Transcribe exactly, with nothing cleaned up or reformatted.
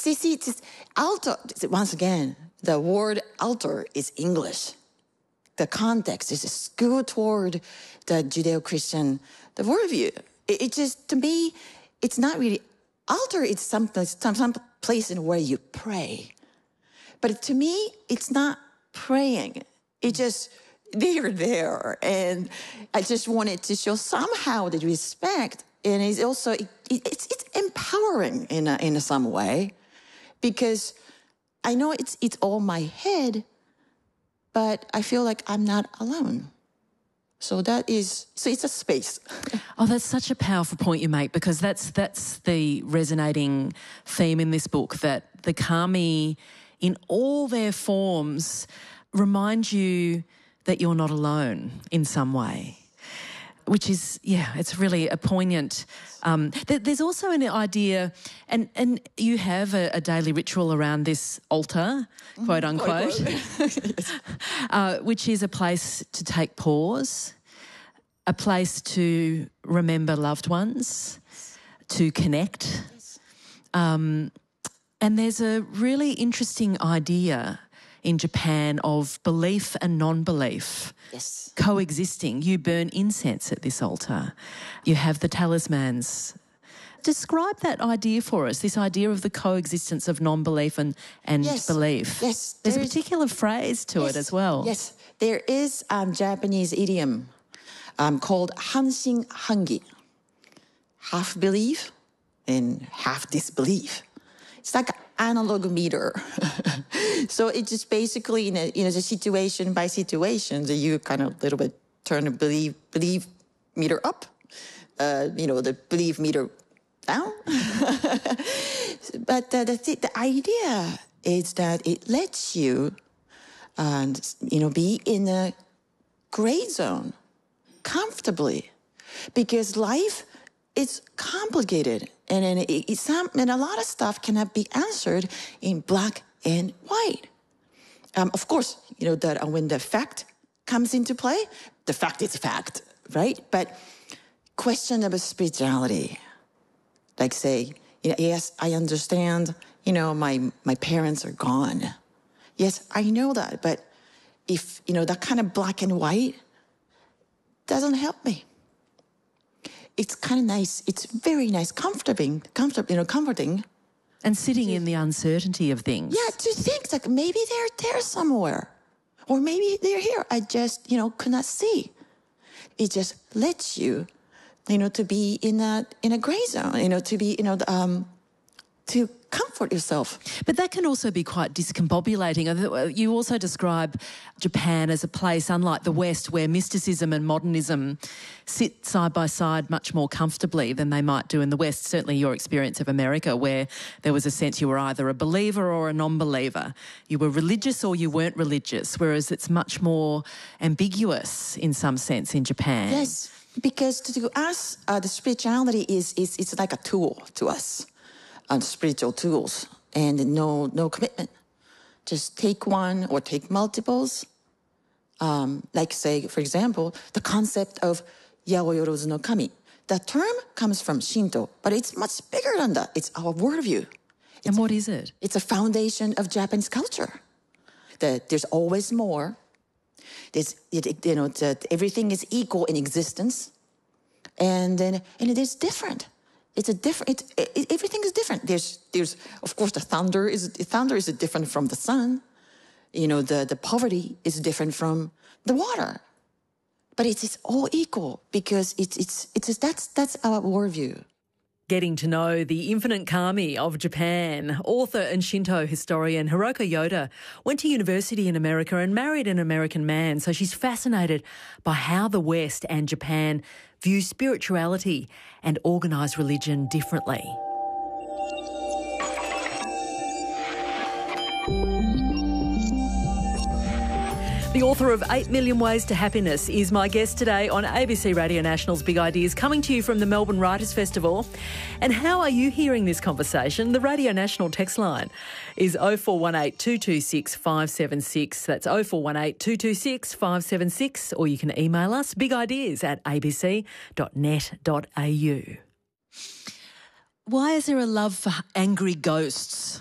see, see, it's altar, once again, the word altar is English. The context is skewed toward the Judeo-Christian, the worldview. It, it just, to me, it's not really, altar is some place, some, some place in where you pray. But to me, it's not praying. It just, they're there. And I just wanted to show somehow the respect. And it's also, it, it, it's, it's empowering in, a, in a some way. Because I know it's, it's all my head, but I feel like I'm not alone. So that is, so it's a space. Oh, that's such a powerful point you make, because that's that's the resonating theme in this book, that the kami in all their forms remind you that you're not alone in some way, which is, yeah, it's really a poignant... Um, th- there's also an idea, and, and you have a, a daily ritual around this altar, mm, quote unquote, yes. uh, which is a place to take pause, a place to remember loved ones, to connect. Yes. Um, and there's a really interesting idea in Japan of belief and non-belief yes. coexisting. You burn incense at this altar. You have the talismans. Describe that idea for us, this idea of the coexistence of non-belief and, and yes. belief. Yes. There's a particular phrase to yes. it as well. Yes, there is a um, Japanese idiom um, called hanshin hangi, half belief and half disbelief. It's like analog meter. So it's just basically in a, you know, the situation by situation that you kind of a little bit turn the believe believe meter up, uh, you know, the believe meter down. But uh, the th- the idea is that it lets you, uh, you know, be in a gray zone comfortably, because life is complicated. And, and, it, it's some, and a lot of stuff cannot be answered in black and white. Um, of course, you know, that uh, when the fact comes into play, the fact is fact, right? But question about spirituality, like say, you know, yes, I understand, you know, my, my parents are gone. Yes, I know that, but if, you know, that kind of black and white doesn't help me. It's kind of nice. It's very nice, comforting, comfortable, you know, comforting. And sitting in the uncertainty of things. Yeah, to think like maybe they're there somewhere, or maybe they're here. I just, you know, could not see. It just lets you, you know, to be in a in a gray zone. You know, to be, you know, um, to comfort yourself. But that can also be quite discombobulating. You also describe Japan as a place, unlike the West, where mysticism and modernism sit side by side much more comfortably than they might do in the West. Certainly your experience of America, where there was a sense you were either a believer or a non-believer. You were religious or you weren't religious, whereas it's much more ambiguous in some sense in Japan. Yes, because to us, uh, the spirituality is, is it's like a tool to us. Uh, spiritual tools, and no no commitment. Just take one or take multiples. Um, like say, for example, the concept of Yaoyorozu no Kami. The term comes from Shinto, but it's much bigger than that. It's our worldview. It's, and what is it? It's a foundation of Japanese culture. That there's always more. There's, it, you know, that everything is equal in existence, and then and it is different. It's a different. It, it, everything is different. There's, there's, of course, the thunder is thunder is different from the sun. You know, the the poverty is different from the water. But it's, it's all equal because it's it's it's that's that's our worldview. Getting to know the infinite kami of Japan. Author and Shinto historian Hiroko Yoda went to university in America and married an American man, so she's fascinated by how the West and Japan view spirituality and organised religion differently. The author of eight million Ways to Happiness is my guest today on A B C Radio National's Big Ideas, coming to you from the Melbourne Writers' Festival. And how are you hearing this conversation? The Radio National text line is oh four one eight, two two six, five seven six. That's oh four one eight, two two six, five seven six. Or you can email us, bigideas at a b c dot net dot a u. Why is there a love for angry ghosts?